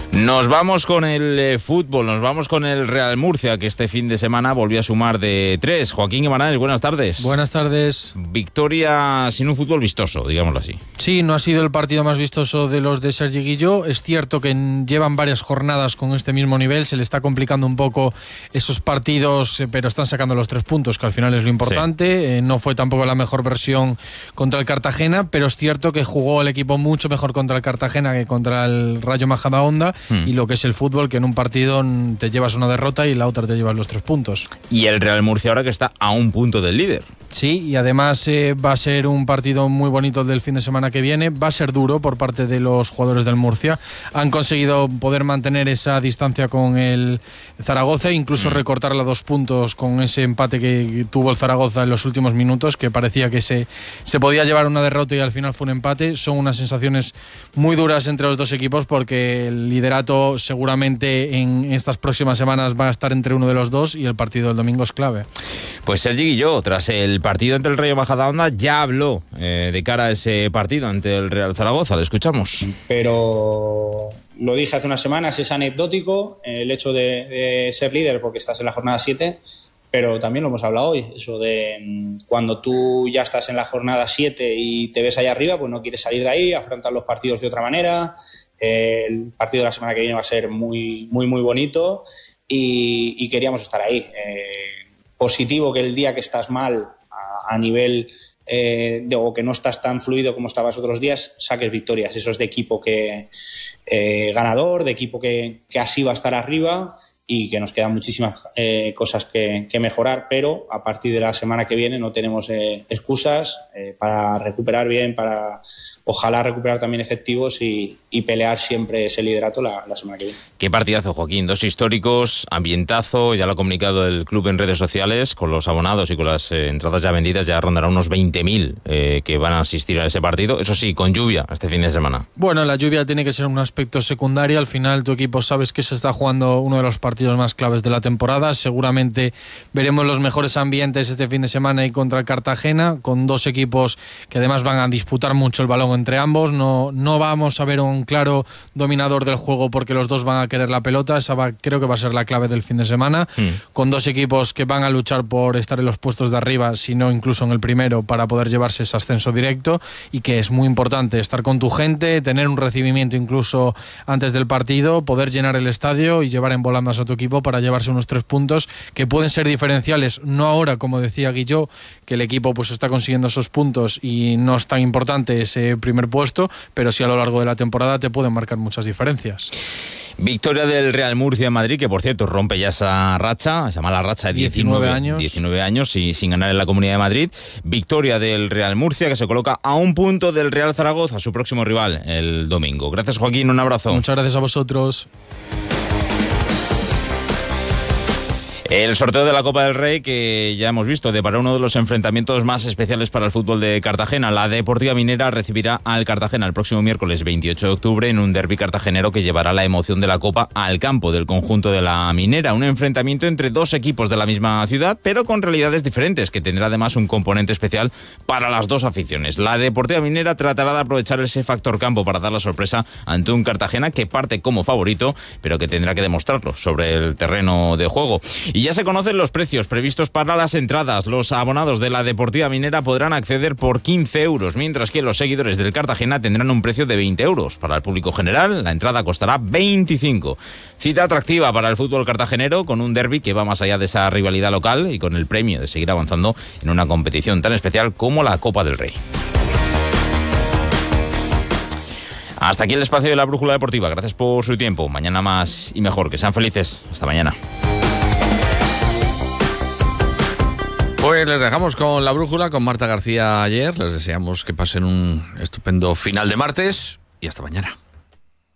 Nos vamos con el fútbol, nos vamos con el Real Murcia, que este fin de semana volvió a sumar de 3. Joaquín Guimarães, buenas tardes. Buenas tardes. Victoria sin un fútbol vistoso, digámoslo así. Sí, no ha sido el partido más vistoso de los de Sergi Guilló. Es cierto que llevan varias jornadas con este mismo nivel, se le está complicando un poco esos partidos, pero están sacando los 3 puntos, que al final es lo importante. Sí. No fue tampoco la mejor versión contra el Cartagena, pero es cierto que jugó el equipo mucho mejor contra el Cartagena que contra el Rayo Majadahonda. Y lo que es el fútbol, que en un partido te llevas una derrota y la otra te llevas los 3 puntos. Y el Real Murcia ahora que está a un punto del líder. Sí, y además va a ser un partido muy bonito del fin de semana que viene. Va a ser duro por parte de los jugadores del Murcia. Han conseguido poder mantener esa distancia con el Zaragoza, incluso recortarla 2 puntos con ese empate que tuvo el Zaragoza en los últimos minutos, que parecía que se podía llevar una derrota y al final fue un empate. Son unas sensaciones muy duras entre los dos equipos, porque el liderato seguramente en estas próximas semanas va a estar entre uno de los dos y el partido del domingo es clave. Pues Sergi Guilló, tras el partido ante el Rayo Majadahonda, ya habló de cara a ese partido ante el Real Zaragoza. Le escuchamos. Pero lo dije hace unas semanas, es anecdótico el hecho de ser líder porque estás en la jornada 7, pero también lo hemos hablado hoy, eso de cuando tú ya estás en la jornada 7 y te ves ahí arriba, pues no quieres salir de ahí, afrontar los partidos de otra manera. El partido de la semana que viene va a ser muy, muy, muy bonito y queríamos estar ahí. Positivo que el día que estás mal a nivel o que no estás tan fluido como estabas otros días, saques victorias. Eso es de equipo ganador, de equipo que así va a estar arriba y que nos quedan muchísimas cosas que mejorar, pero a partir de la semana que viene no tenemos excusas para recuperar bien, para ojalá recuperar también efectivos y pelear siempre ese liderato la semana que viene. Qué partidazo, Joaquín. 2 históricos, ambientazo, ya lo ha comunicado el club en redes sociales, con los abonados y con las entradas ya vendidas, ya rondará unos 20.000 que van a asistir a ese partido. Eso sí, con lluvia este fin de semana. Bueno, la lluvia tiene que ser un aspecto secundario. Al final tu equipo sabes que se está jugando uno de los partidos más claves de la temporada. Seguramente veremos los mejores ambientes este fin de semana y contra el Cartagena, con 2 equipos que además van a disputar mucho el balón entre ambos. No vamos a ver un claro dominador del juego porque los dos van a querer la pelota. Creo que va a ser la clave del fin de semana, con 2 equipos que van a luchar por estar en los puestos de arriba, si no incluso en el primero, para poder llevarse ese ascenso directo, y que es muy importante estar con tu gente, tener un recibimiento incluso antes del partido, poder llenar el estadio y llevar en volandas a tu equipo para llevarse unos 3 puntos que pueden ser diferenciales, no ahora, como decía Guilló, que el equipo pues está consiguiendo esos puntos y no es tan importante ese primer puesto, pero sí a lo largo de la temporada te pueden marcar muchas diferencias. Victoria del Real Murcia en Madrid, que por cierto rompe ya esa racha, esa mala racha de 19 años sin ganar en la Comunidad de Madrid. Victoria del Real Murcia, que se coloca a un punto del Real Zaragoza, su próximo rival el domingo. Gracias, Joaquín, un abrazo. Muchas gracias a vosotros. El sorteo de la Copa del Rey, que ya hemos visto, deparó uno de los enfrentamientos más especiales para el fútbol de Cartagena. La Deportiva Minera recibirá al Cartagena el próximo miércoles 28 de octubre en un derbi cartagenero que llevará la emoción de la Copa al campo del conjunto de la Minera. Un enfrentamiento entre 2 equipos de la misma ciudad, pero con realidades diferentes, que tendrá además un componente especial para las 2 aficiones. La Deportiva Minera tratará de aprovechar ese factor campo para dar la sorpresa ante un Cartagena que parte como favorito, pero que tendrá que demostrarlo sobre el terreno de juego. Y ya se conocen los precios previstos para las entradas. Los abonados de la Deportiva Minera podrán acceder por 15 euros, mientras que los seguidores del Cartagena tendrán un precio de 20 euros. Para el público general, la entrada costará 25. Cita atractiva para el fútbol cartagenero, con un derbi que va más allá de esa rivalidad local y con el premio de seguir avanzando en una competición tan especial como la Copa del Rey. Hasta aquí el espacio de la Brújula Deportiva. Gracias por su tiempo. Mañana más y mejor. Que sean felices. Hasta mañana. Pues les dejamos con la brújula, con Marta García ayer. Les deseamos que pasen un estupendo final de martes y hasta mañana.